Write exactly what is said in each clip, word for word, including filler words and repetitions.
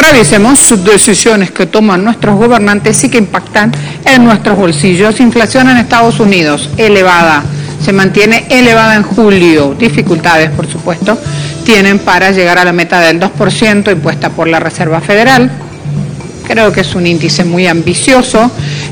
revisemos sus decisiones que toman nuestros gobernantes y que impactan en nuestros bolsillos. Inflación en Estados Unidos, elevada, se mantiene elevada en julio. Dificultades, por supuesto, tienen para llegar a la meta del dos por ciento impuesta por la Reserva Federal. Creo que es un índice muy ambicioso.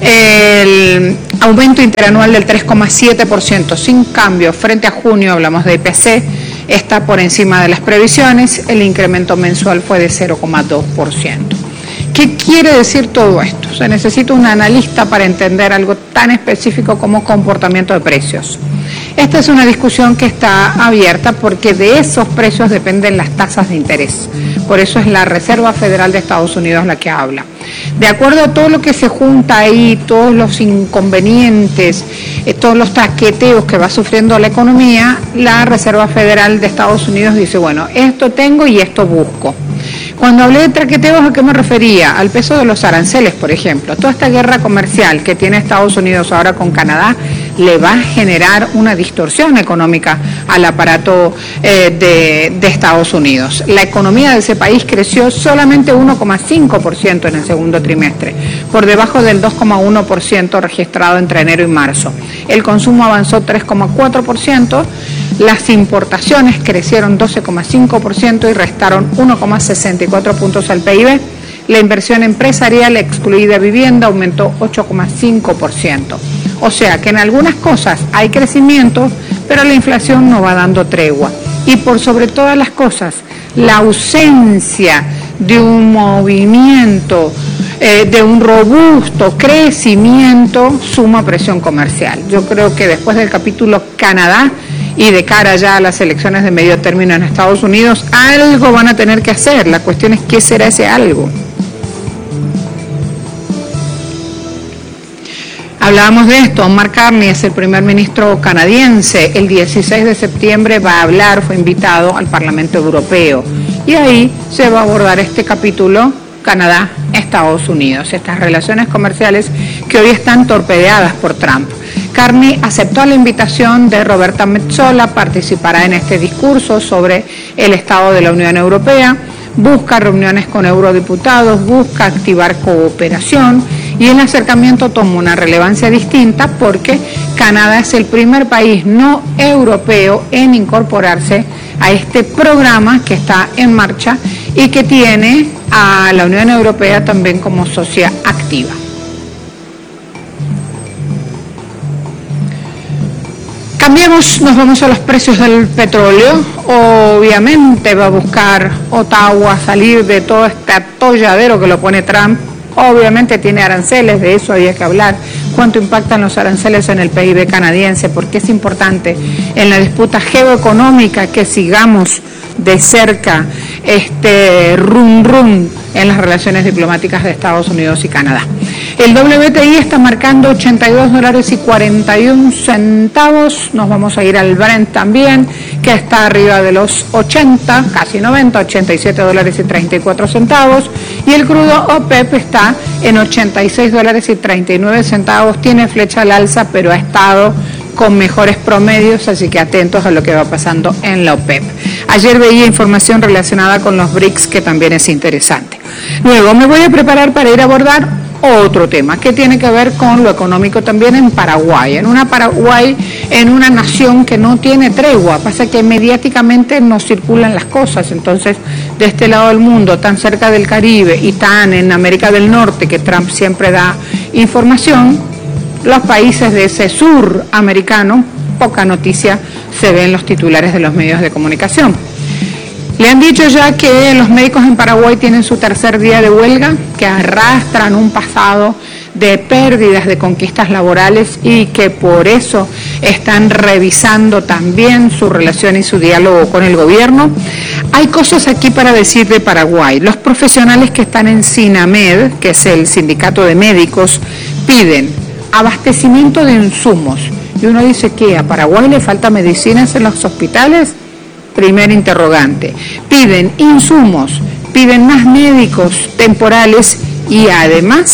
El aumento interanual del tres coma siete por ciento sin cambio frente a junio, hablamos de I P C, está por encima de las previsiones. El incremento mensual fue de cero coma dos por ciento. ¿Qué quiere decir todo esto? Se necesita un analista para entender algo tan específico como comportamiento de precios. Esta es una discusión que está abierta porque de esos precios dependen las tasas de interés. Por eso es la Reserva Federal de Estados Unidos la que habla. De acuerdo a todo lo que se junta ahí, todos los inconvenientes, eh, todos los traqueteos que va sufriendo la economía, la Reserva Federal de Estados Unidos dice, bueno, esto tengo y esto busco. Cuando hablé de traqueteos, ¿a qué me refería? Al peso de los aranceles, por ejemplo. Toda esta guerra comercial que tiene Estados Unidos ahora con Canadá le va a generar una distorsión económica al aparato eh, de, de Estados Unidos. La economía de ese país creció solamente uno coma cinco por ciento en el segundo trimestre, por debajo del dos coma uno por ciento registrado entre enero y marzo. El consumo avanzó tres coma cuatro por ciento, las importaciones crecieron doce coma cinco por ciento y restaron uno coma sesenta y cuatro puntos al P I B. La inversión empresarial, excluida vivienda, aumentó ocho coma cinco por ciento. O sea que en algunas cosas hay crecimiento, pero la inflación no va dando tregua. Y por sobre todas las cosas, la ausencia de un movimiento, eh, de un robusto crecimiento, suma presión comercial. Yo creo que después del capítulo Canadá y de cara ya a las elecciones de medio término en Estados Unidos, algo van a tener que hacer. La cuestión es qué será ese algo. Hablábamos de esto, Mark Carney es el primer ministro canadiense, el dieciséis de septiembre va a hablar, fue invitado al Parlamento Europeo y ahí se va a abordar este capítulo Canadá-Estados Unidos, estas relaciones comerciales que hoy están torpedeadas por Trump. Carney aceptó la invitación de Roberta Metsola, participará en este discurso sobre el estado de la Unión Europea, busca reuniones con eurodiputados, busca activar cooperación y el acercamiento toma una relevancia distinta porque Canadá es el primer país no europeo en incorporarse a este programa que está en marcha y que tiene a la Unión Europea también como socia activa. Cambiamos, nos vamos a los precios del petróleo. Obviamente va a buscar Ottawa salir de todo este atolladero que lo pone Trump. Obviamente tiene aranceles, de eso había que hablar. ¿Cuánto impactan los aranceles en el P I B canadiense? Porque es importante en la disputa geoeconómica que sigamos de cerca este rum rum en las relaciones diplomáticas de Estados Unidos y Canadá. El W T I está marcando ochenta y dos dólares y cuarenta y un centavos. Nos vamos a ir al Brent también, que está arriba de los ochenta, casi noventa, ochenta y siete dólares y treinta y cuatro centavos. Y el crudo OPEP está en ochenta y seis dólares y treinta y nueve centavos. Tiene flecha al alza, pero ha estado con mejores promedios, así que atentos a lo que va pasando en la OPEP. Ayer veía información relacionada con los B R I C S que también es interesante. Luego me voy a preparar para ir a abordar otro tema que tiene que ver con lo económico también en Paraguay, en una Paraguay, en una nación que no tiene tregua. Pasa que mediáticamente no circulan las cosas, entonces de este lado del mundo, tan cerca del Caribe y tan en América del Norte, que Trump siempre da información, los países de ese sur americano, poca noticia se ve en los titulares de los medios de comunicación. Le han dicho ya que los médicos en Paraguay tienen su tercer día de huelga, que arrastran un pasado de pérdidas de conquistas laborales y que por eso están revisando también su relación y su diálogo con el gobierno. Hay cosas aquí para decir de Paraguay. Los profesionales que están en SINAMED, que es el sindicato de médicos, piden abastecimiento de insumos. Y uno dice que a Paraguay le falta medicinas en los hospitales. Primer interrogante. Piden insumos, piden más médicos temporales y además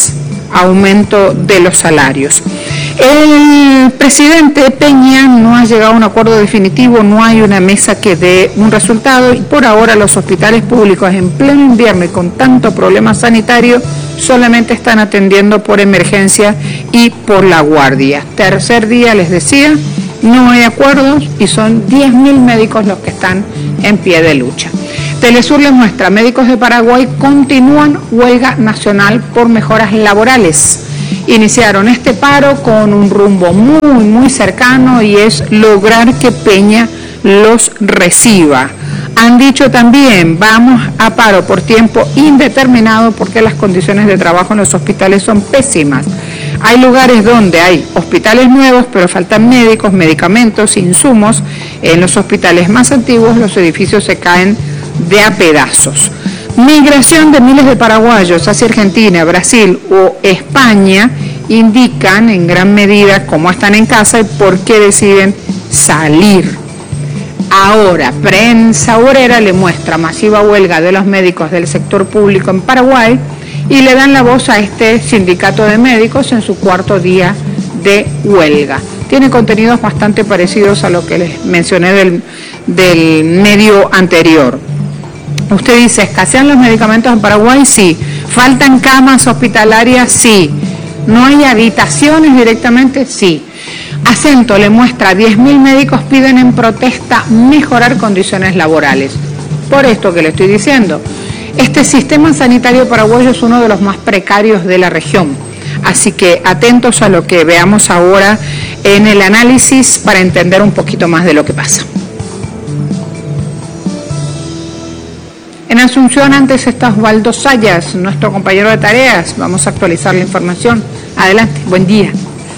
aumento de los salarios. El presidente Peña no ha llegado a un acuerdo definitivo, no hay una mesa que dé un resultado y por ahora los hospitales públicos en pleno invierno y con tanto problema sanitario solamente están atendiendo por emergencia y por la guardia. Tercer día, les decía, no hay acuerdos y son diez mil médicos los que están en pie de lucha. Telesur les muestra, médicos de Paraguay continúan huelga nacional por mejoras laborales. Iniciaron este paro con un rumbo muy, muy cercano y es lograr que Peña los reciba. Han dicho también, vamos a paro por tiempo indeterminado porque las condiciones de trabajo en los hospitales son pésimas. Hay lugares donde hay hospitales nuevos, pero faltan médicos, medicamentos, insumos. En los hospitales más antiguos los edificios se caen de a pedazos. Migración de miles de paraguayos hacia Argentina, Brasil o España indican en gran medida cómo están en casa y por qué deciden salir. Ahora, Prensa Obrera le muestra masiva huelga de los médicos del sector público en Paraguay y le dan la voz a este sindicato de médicos en su cuarto día de huelga. Tiene contenidos bastante parecidos a lo que les mencioné del, del medio anterior. Usted dice, ¿escasean los medicamentos en Paraguay? Sí. ¿Faltan camas hospitalarias? Sí. ¿No hay habitaciones directamente? Sí. Acento le muestra, diez mil médicos piden en protesta mejorar condiciones laborales. Por esto que le estoy diciendo, este sistema sanitario paraguayo es uno de los más precarios de la región. Así que atentos a lo que veamos ahora en el análisis para entender un poquito más de lo que pasa. En Asunción antes está Osvaldo Sayas, nuestro compañero de tareas. Vamos a actualizar la información. Adelante, buen día.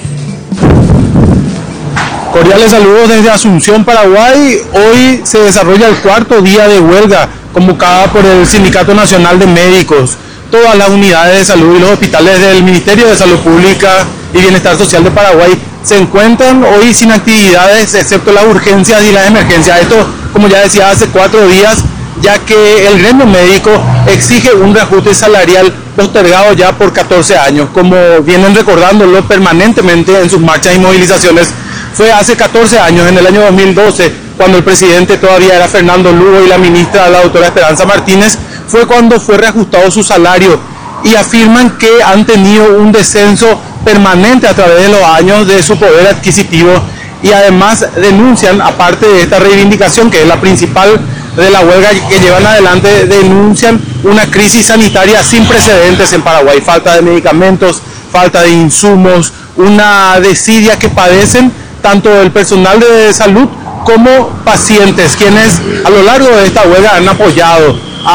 Cordiales saludos desde Asunción, Paraguay. Hoy se desarrolla el cuarto día de huelga convocada por el Sindicato Nacional de Médicos. Todas las unidades de salud y los hospitales del Ministerio de Salud Pública y Bienestar Social de Paraguay se encuentran hoy sin actividades, excepto las urgencias y las emergencias. Esto, como ya decía, hace cuatro días, ya que el gremio médico exige un reajuste salarial postergado ya por catorce años. Como vienen recordándolo permanentemente en sus marchas y movilizaciones, fue hace catorce años, en el año dos mil doce, cuando el presidente todavía era Fernando Lugo y la ministra, la doctora Esperanza Martínez, fue cuando fue reajustado su salario, y afirman que han tenido un descenso permanente a través de los años de su poder adquisitivo, y además denuncian, aparte de esta reivindicación que es la principal de la huelga que llevan adelante, denuncian una crisis sanitaria sin precedentes en Paraguay, falta de medicamentos, falta de insumos, una desidia que padecen tanto el personal de salud como pacientes, quienes a lo largo de esta huelga han apoyado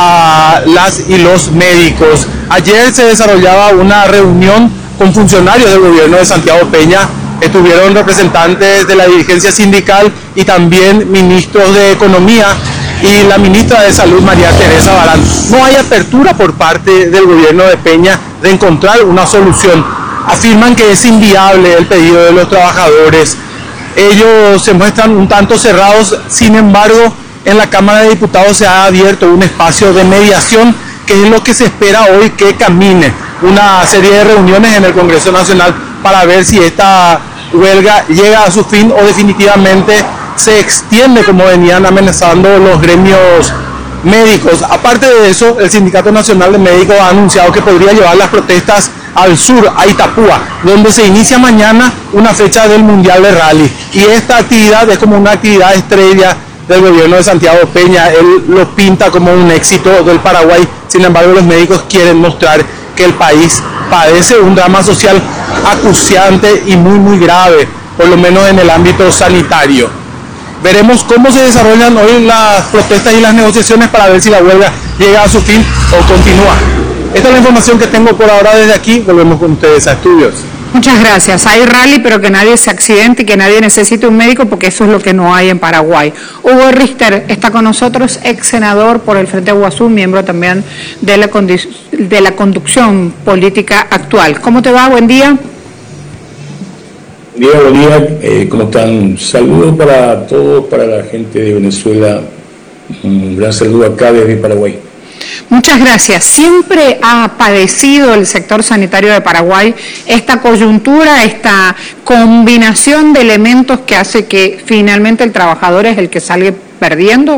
a las y los médicos. Ayer se desarrollaba una reunión con funcionarios del gobierno de Santiago Peña. Estuvieron representantes de la dirigencia sindical y también ministros de Economía y la ministra de Salud, María Teresa Barán. No hay apertura por parte del gobierno de Peña de encontrar una solución. Afirman que es inviable el pedido de los trabajadores. Ellos se muestran un tanto cerrados, sin embargo, en la Cámara de Diputados se ha abierto un espacio de mediación, que es lo que se espera hoy que camine. Una serie de reuniones en el Congreso Nacional para ver si esta huelga llega a su fin o definitivamente se extiende como venían amenazando los gremios médicos. Aparte de eso, el Sindicato Nacional de Médicos ha anunciado que podría llevar las protestas al sur, a Itapúa, donde se inicia mañana una fecha del Mundial de Rally. Y esta actividad es como una actividad estrella del gobierno de Santiago Peña. Él lo pinta como un éxito del Paraguay. Sin embargo, los médicos quieren mostrar que el país padece un drama social acuciante y muy muy grave, por lo menos en el ámbito sanitario. Veremos cómo se desarrollan hoy las protestas y las negociaciones para ver si la huelga llega a su fin o continúa. Esta es la información que tengo por ahora desde aquí. Volvemos con ustedes a estudios. Muchas gracias. Hay rally, pero que nadie se accidente y que nadie necesite un médico, porque eso es lo que no hay en Paraguay. Hugo Richter está con nosotros, ex senador por el Frente Guazú, miembro también de la, de la conducción política actual. ¿Cómo te va? Buen día. Buen día, buen día. Eh, ¿Cómo están? Saludos para todos, para la gente de Venezuela. Un gran saludo acá desde Paraguay. Muchas gracias. ¿Siempre ha padecido el sector sanitario de Paraguay esta coyuntura, esta combinación de elementos que hace que finalmente el trabajador es el que salga perdiendo?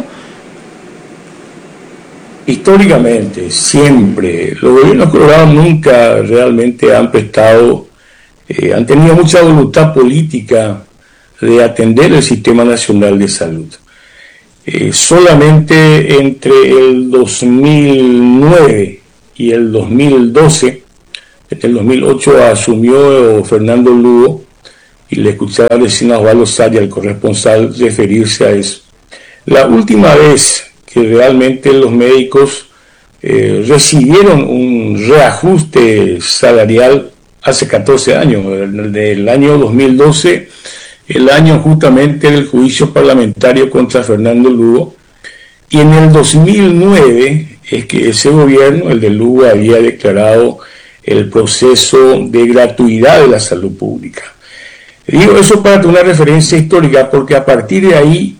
Históricamente, siempre. Los gobiernos colorados nunca realmente han prestado, eh, han tenido mucha voluntad política de atender el Sistema Nacional de Salud. Eh, solamente entre el dos mil nueve y el dos mil doce, en el dos mil ocho asumió Fernando Lugo, y le escuchaba decir a Osvaldo Saya, el corresponsal, referirse a eso. La última vez que realmente los médicos eh, recibieron un reajuste salarial hace catorce años, del año dos mil doce, el año justamente del juicio parlamentario contra Fernando Lugo, y en el dos mil nueve es que ese gobierno, el de Lugo, había declarado el proceso de gratuidad de la salud pública. Digo eso para tener una referencia histórica, porque a partir de ahí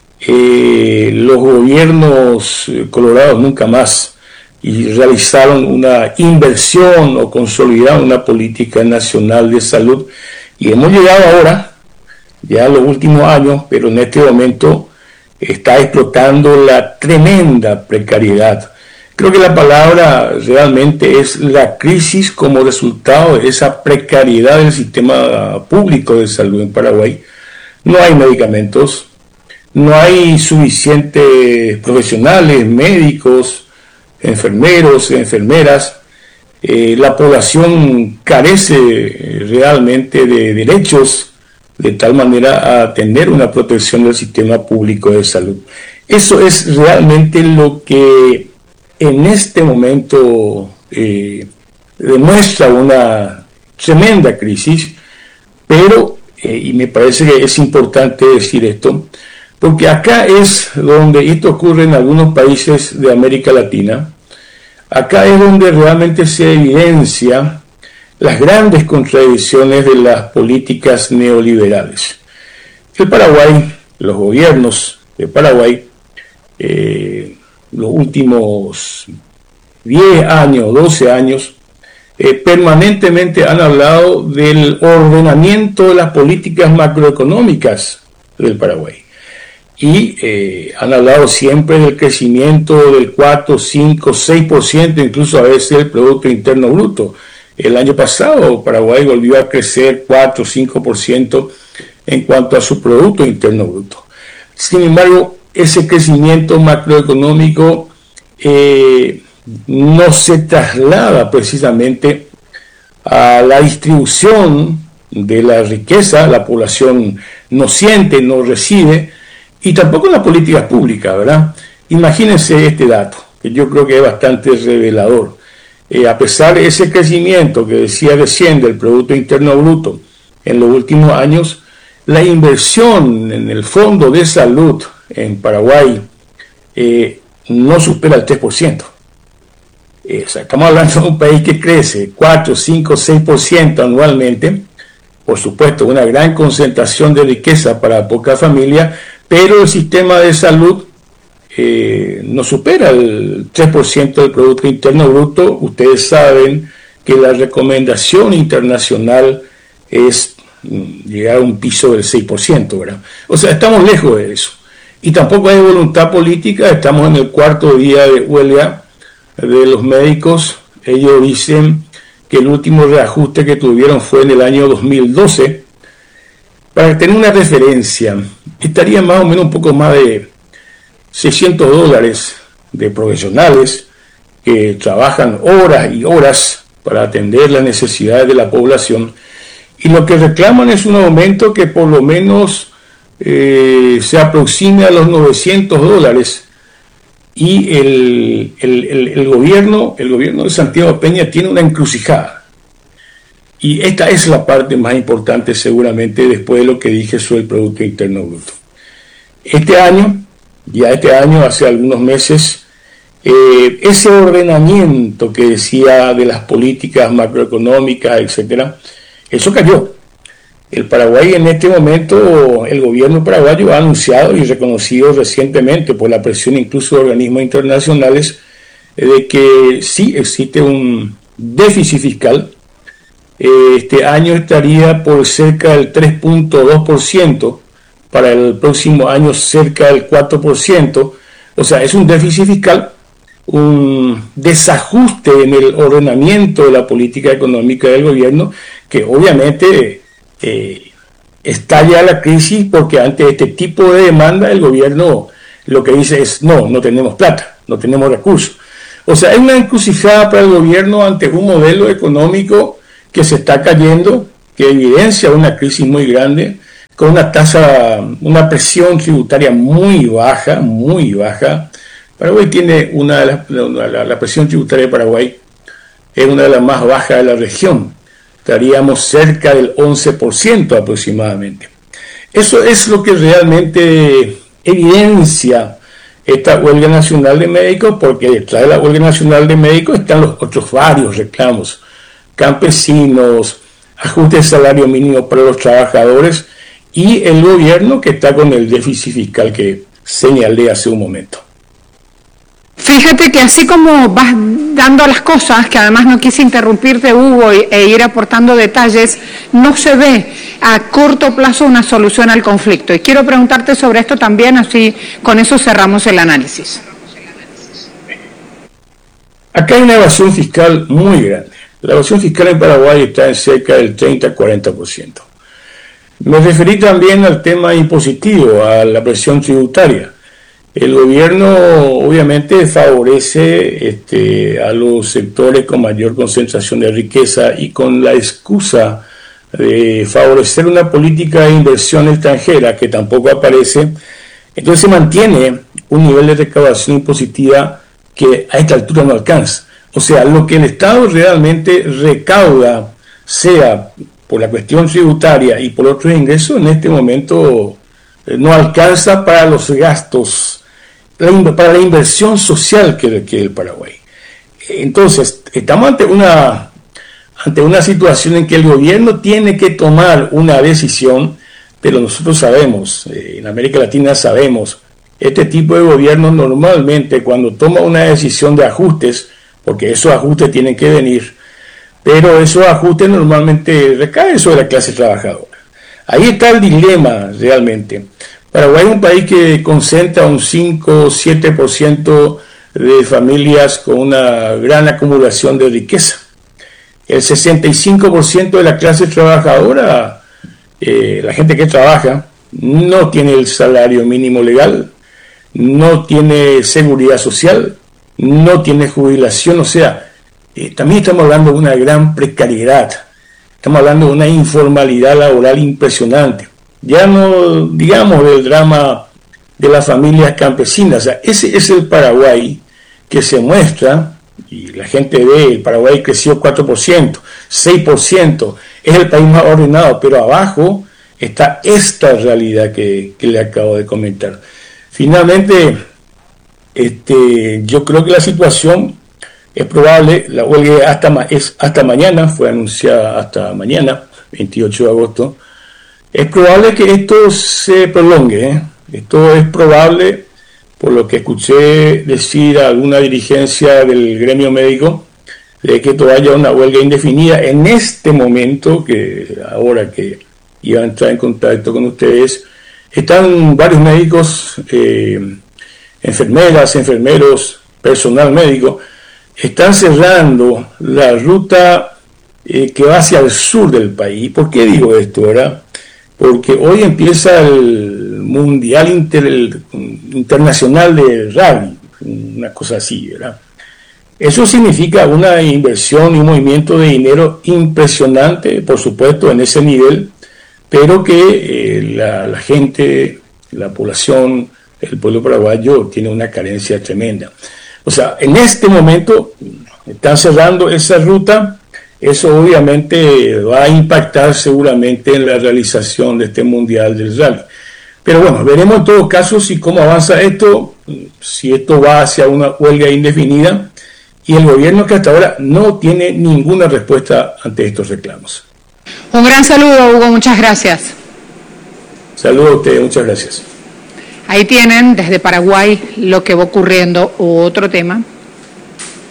eh, los gobiernos colorados nunca más y realizaron una inversión o consolidaron una política nacional de salud, y hemos llegado ahora, ya en los últimos años, pero en este momento está explotando la tremenda precariedad. Creo que la palabra realmente es la crisis como resultado de esa precariedad del sistema público de salud en Paraguay. No hay medicamentos, no hay suficientes profesionales, médicos, enfermeros, enfermeras. Eh, la población carece realmente de derechos de tal manera a tener una protección del sistema público de salud. Eso es realmente lo que en este momento eh, demuestra una tremenda crisis, pero, eh, y me parece que es importante decir esto, porque acá es donde, esto ocurre en algunos países de América Latina, acá es donde realmente se evidencia las grandes contradicciones de las políticas neoliberales. El Paraguay, los gobiernos de Paraguay, eh, los últimos diez años, doce años, eh, permanentemente han hablado del ordenamiento de las políticas macroeconómicas del Paraguay. Y eh, han hablado siempre del crecimiento del cuatro, cinco, seis por ciento, incluso a veces del Producto Interno Bruto. El año pasado Paraguay volvió a crecer cuatro o cinco por ciento en cuanto a su Producto Interno Bruto. Sin embargo, ese crecimiento macroeconómico eh, no se traslada precisamente a la distribución de la riqueza. La población no siente, no recibe, y tampoco en las políticas públicas, ¿verdad? Imagínense este dato, que yo creo que es bastante revelador. Eh, a pesar de ese crecimiento que decía recién del Producto Interno Bruto en los últimos años, la inversión en el Fondo de Salud en Paraguay eh, no supera el tres por ciento. Eh, o sea, estamos hablando de un país que crece cuatro, cinco, seis por ciento anualmente, por supuesto una gran concentración de riqueza para poca familia, pero el sistema de salud Eh, no supera el tres por ciento del Producto Interno Bruto. Ustedes saben que la recomendación internacional es llegar a un piso del seis por ciento, ¿verdad? O sea, estamos lejos de eso. Y tampoco hay voluntad política. Estamos en el cuarto día de huelga de los médicos. Ellos dicen que el último reajuste que tuvieron fue en el año dos mil doce. Para tener una referencia, estaría más o menos un poco más de seiscientos dólares de profesionales que trabajan horas y horas para atender las necesidades de la población, y lo que reclaman es un aumento que por lo menos eh, se aproxime a los novecientos dólares, y el, el, el, el gobierno el gobierno de Santiago Peña tiene una encrucijada, y esta es la parte más importante seguramente después de lo que dije sobre el Producto Interno Bruto. Este año Ya este año, hace algunos meses, eh, ese ordenamiento que decía de las políticas macroeconómicas, etcétera, eso cayó. El Paraguay en este momento, el gobierno paraguayo ha anunciado y reconocido recientemente por la presión incluso de organismos internacionales de que sí existe un déficit fiscal. Este año estaría por cerca del tres punto dos por ciento, para el próximo año cerca del cuatro por ciento. O sea, es un déficit fiscal, un desajuste en el ordenamiento de la política económica del gobierno, que obviamente eh, estalla la crisis, porque ante este tipo de demanda el gobierno lo que dice es no, no tenemos plata, no tenemos recursos. O sea, es una encrucijada para el gobierno ante un modelo económico que se está cayendo, que evidencia una crisis muy grande, con una tasa, una presión tributaria muy baja, muy baja. Paraguay tiene una de las, la, la presión tributaria de Paraguay es una de las más bajas de la región. Estaríamos cerca del once por ciento aproximadamente. Eso es lo que realmente evidencia esta huelga nacional de médicos, porque detrás de la huelga nacional de médicos están los otros varios reclamos: campesinos, ajuste de salario mínimo para los trabajadores y el gobierno que está con el déficit fiscal que señalé hace un momento. Fíjate que así como vas dando las cosas, que además no quise interrumpirte, Hugo, e ir aportando detalles, no se ve a corto plazo una solución al conflicto. Y quiero preguntarte sobre esto también, así con eso cerramos el análisis. Acá hay una evasión fiscal muy grande. La evasión fiscal en Paraguay está en cerca del treinta a cuarenta por ciento. Me referí también al tema impositivo, a la presión tributaria. El gobierno obviamente favorece este, a los sectores con mayor concentración de riqueza, y con la excusa de favorecer una política de inversión extranjera que tampoco aparece, entonces se mantiene un nivel de recaudación impositiva que a esta altura no alcanza. O sea, lo que el Estado realmente recauda, sea por la cuestión tributaria y por otros ingresos, en este momento no alcanza para los gastos, para la inversión social que requiere el Paraguay. Entonces, estamos ante una, ante una situación en que el gobierno tiene que tomar una decisión, pero nosotros sabemos, eh, en América Latina sabemos, este tipo de gobierno normalmente cuando toma una decisión de ajustes, porque esos ajustes tienen que venir, pero esos ajustes normalmente recaen sobre la clase trabajadora. Ahí está el dilema realmente. Paraguay es un país que concentra un cinco o siete por ciento de familias con una gran acumulación de riqueza. El sesenta y cinco por ciento de la clase trabajadora, eh, la gente que trabaja, no tiene el salario mínimo legal, no tiene seguridad social, no tiene jubilación. O sea, eh, también estamos hablando de una gran precariedad, estamos hablando de una informalidad laboral impresionante. Ya no digamos del drama de las familias campesinas. O sea, ese es el Paraguay que se muestra, y la gente ve, el Paraguay creció cuatro por ciento, seis por ciento, es el país más ordenado, pero abajo está esta realidad que, que le acabo de comentar. Finalmente, este, yo creo que la situación es probable, la huelga hasta, es hasta mañana, fue anunciada hasta mañana, veintiocho de agosto, es probable que esto se prolongue, ¿eh? Esto es probable, por lo que escuché decir a alguna dirigencia del gremio médico, de que esto haya una huelga indefinida. En este momento, que ahora que iba a entrar en contacto con ustedes, están varios médicos, eh, enfermeras, enfermeros, personal médico, están cerrando la ruta eh, que va hacia el sur del país. ¿Por qué digo esto, verdad? Porque hoy empieza el Mundial Inter, el Internacional de Rugby, una cosa así, ¿verdad? Eso significa una inversión y un movimiento de dinero impresionante, por supuesto, en ese nivel, pero que eh, la, la gente, la población, el pueblo paraguayo tiene una carencia tremenda. O sea, en este momento están cerrando esa ruta. Eso obviamente va a impactar seguramente en la realización de este Mundial del Rally. Pero bueno, veremos en todo caso si cómo avanza esto, si esto va hacia una huelga indefinida, y el gobierno que hasta ahora no tiene ninguna respuesta ante estos reclamos. Un gran saludo, Hugo, muchas gracias. Saludos a ustedes, muchas gracias. Ahí tienen desde Paraguay lo que va ocurriendo. Otro tema